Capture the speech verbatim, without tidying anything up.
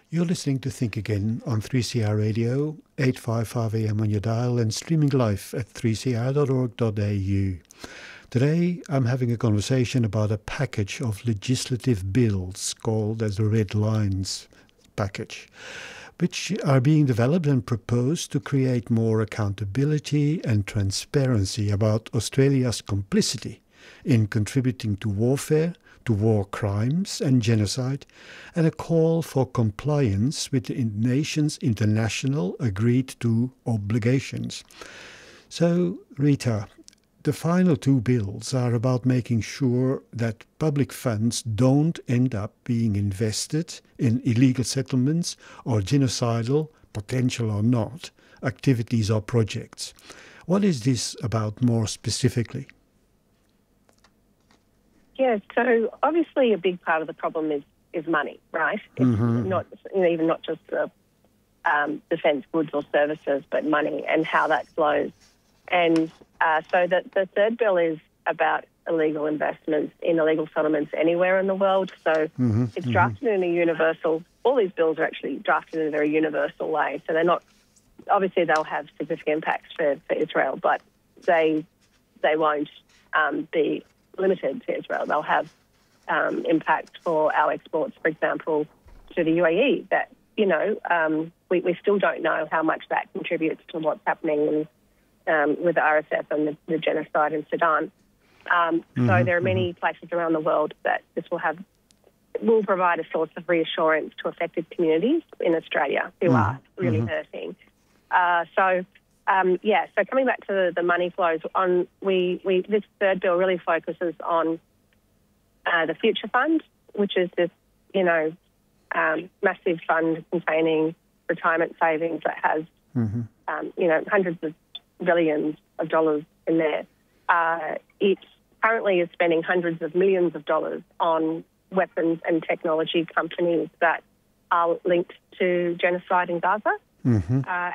You're listening to Think Again on three C R Radio, eight fifty-five A M on your dial and streaming live at three c r dot org dot a u. Today I'm having a conversation about a package of legislative bills called as the Red Lines package, which are being developed and proposed to create more accountability and transparency about Australia's complicity in contributing to warfare, to war crimes and genocide, and a call for compliance with the nation's international agreed-to obligations. So, Rita, the final two bills are about making sure that public funds don't end up being invested in illegal settlements or genocidal, potential or not, activities or projects. What is this about more specifically? Yeah, so obviously a big part of the problem is, is money, right? It's Mm-hmm. not you know, even not just the um, defence goods or services, but money and how that flows. And uh, so the, the third bill is about illegal investments in illegal settlements anywhere in the world. So Mm-hmm. it's drafted in a universal, all these bills are actually drafted in a very universal way. So they're not, obviously they'll have significant impacts for, for Israel, but they, they won't um, be limited to Israel. They'll have um, impact for our exports, for example, to the U A E. That, you know, um, we, we still don't know how much that contributes to what's happening in, um, with the R S F and the, the genocide in Sudan. Um, Mm-hmm. So there are many places around the world that this will have will provide a source of reassurance to affected communities in Australia who Mm-hmm. are really Mm-hmm. hurting. Uh, so. Um, yeah, so coming back to the, the money flows, on we, we this third bill really focuses on uh, the Future Fund, which is this, you know, um, massive fund containing retirement savings that has, Mm-hmm. um, you know, hundreds of billions of dollars in there. Uh, it currently is spending hundreds of millions of dollars on weapons and technology companies that are linked to genocide in Gaza. Mm-hmm. Uh,